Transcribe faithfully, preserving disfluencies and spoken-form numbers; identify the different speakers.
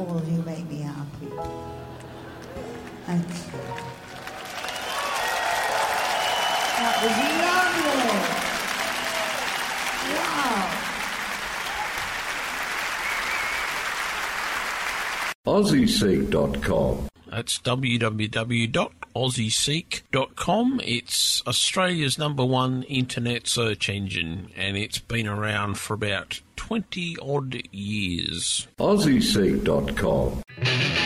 Speaker 1: Paul, you make me happy. Thanks. That
Speaker 2: was lovely. Wow. Aussie Seek dot com.
Speaker 3: That's w w w dot aussie seek dot com. It's Australia's number one internet search engine, and it's been around for about twenty odd years.
Speaker 2: Aussie Seek dot com.